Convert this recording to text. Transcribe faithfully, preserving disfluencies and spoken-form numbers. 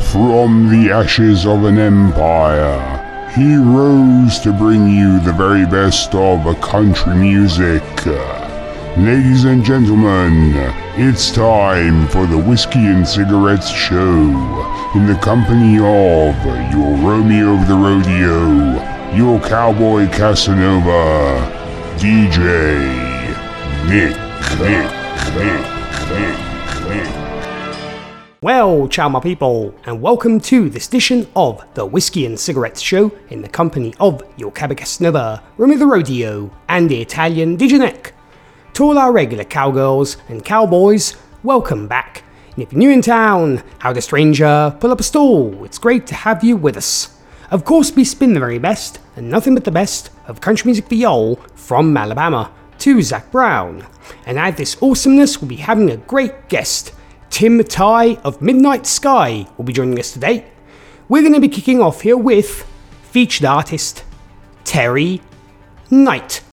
From the ashes of an empire, he rose to bring you the very best of country music. Ladies and gentlemen, it's time for the Whiskey and Cigarettes Show, in the company of your Romeo of the Rodeo, your Cowboy Casanova, D J Nick, Nick, Nick, Nick, Nick. Well, ciao my people, and welcome to this edition of the Whiskey and Cigarettes Show in the company of your Cowboy Casanova, Romeo the Rodeo, and the Italian D J Nick. To all our regular cowgirls and cowboys, welcome back. And if you're new in town, howdy stranger, pull up a stool, it's great to have you with us. Of course, we spin the very best, and nothing but the best, of country music for y'all, from Alabama to Zac Brown. And add this awesomeness, we'll be having a great guest. Tim Tighe of Midnight Sky will be joining us today. We're going to be kicking off here with featured artist Terry Knight.